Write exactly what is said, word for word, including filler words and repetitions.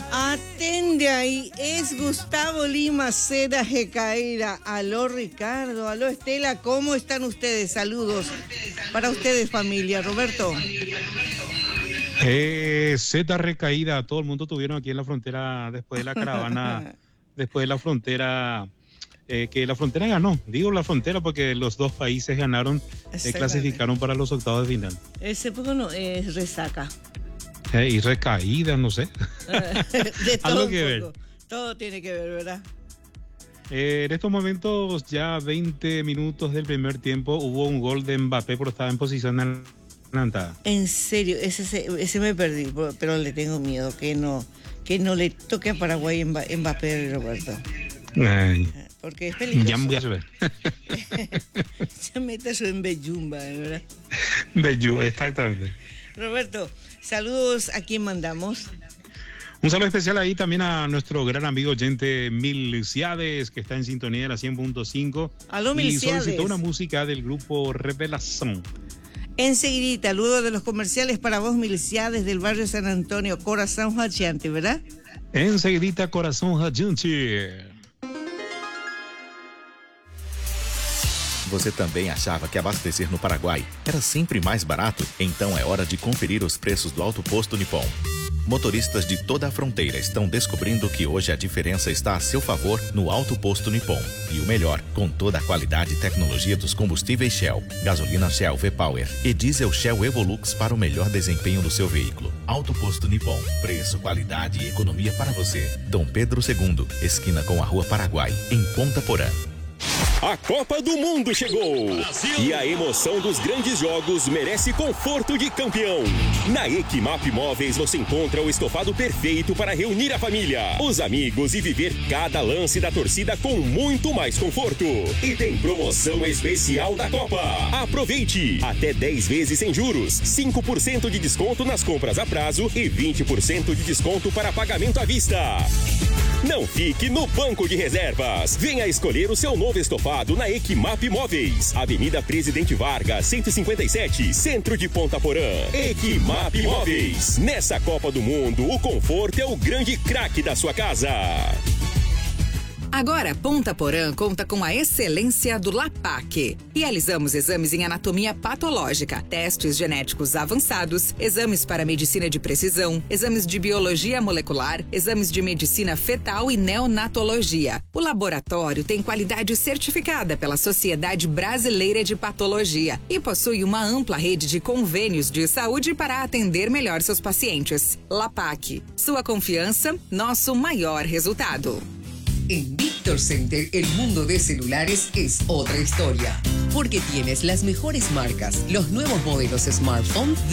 Atende ahí, es Gustavo Lima Seda Recaíra. Aló Ricardo, aló Estela, ¿cómo están ustedes? Saludos para ustedes, familia. Roberto. Eh, Z Recaída, todo el mundo tuvieron aquí en la frontera después de la caravana, después de la frontera, eh, que la frontera ganó. Digo la frontera porque los dos países ganaron, eh, clasificaron para los octavos de final. Ese poco no es resaca. Eh, y recaída, no sé. De todo Algo un que poco. ver. Todo tiene que ver, ¿verdad? Eh, en estos momentos, ya veinte minutos del primer tiempo, hubo un gol de Mbappé, pero estaba en posición adelantada. En serio, ese, ese, ese me perdí, pero le tengo miedo que no, que no le toque a Paraguay Mbappé, Roberto. Ay. Porque es peligroso. Ya voy a ver. Se mete eso en Bellumba, ¿verdad? Bello, exactamente. Roberto, saludos a quien mandamos. Un saludo especial ahí también a nuestro gran amigo oyente Milciades, que está en sintonía de la cien punto cinco. Aló, y Milciades. solicitó una música del grupo Revelación. Enseguidita, luego de los comerciales para vos, Milciades, del barrio San Antonio, Corazón Radiante, ¿verdad? Enseguidita, Coração Radiante. Você também achava que abastecer no Paraguai era sempre mais barato? Então é hora de conferir os preços do Alto Posto Nippon. Motoristas de toda a fronteira estão descobrindo que hoje a diferença está a seu favor no Alto Posto Nippon. E o melhor, com toda a qualidade e tecnologia dos combustíveis Shell, gasolina Shell V-Power e diesel Shell Evolux para o melhor desempenho do seu veículo. Alto Posto Nippon. Preço, qualidade e economia para você. Dom Pedro segundo, esquina com a Rua Paraguai, em Ponta Porã. A Copa do Mundo chegou! Brasil. E a emoção dos grandes jogos merece conforto de campeão. Na Equimap Móveis você encontra o estofado perfeito para reunir a família, os amigos e viver cada lance da torcida com muito mais conforto. E tem promoção especial da Copa. Aproveite! Até dez vezes sem juros, cinco por cento de desconto nas compras a prazo e vinte por cento de desconto para pagamento à vista. Não fique no banco de reservas. Venha escolher o seu novo estofado na Equimap Móveis. Avenida Presidente Vargas, cento e cinquenta e sete, Centro de Ponta Porã. Equimap Móveis. Nessa Copa do Mundo, o conforto é o grande craque da sua casa. Agora, Ponta Porã conta com a excelência do LAPAC. Realizamos exames em anatomia patológica, testes genéticos avançados, exames para medicina de precisão, exames de biologia molecular, exames de medicina fetal e neonatologia. O laboratório tem qualidade certificada pela Sociedade Brasileira de Patologia e possui uma ampla rede de convênios de saúde para atender melhor seus pacientes. LAPAC, sua confiança, nosso maior resultado. En Victor Center, el mundo de celulares es otra historia, porque tienes las mejores marcas, los nuevos modelos smartphone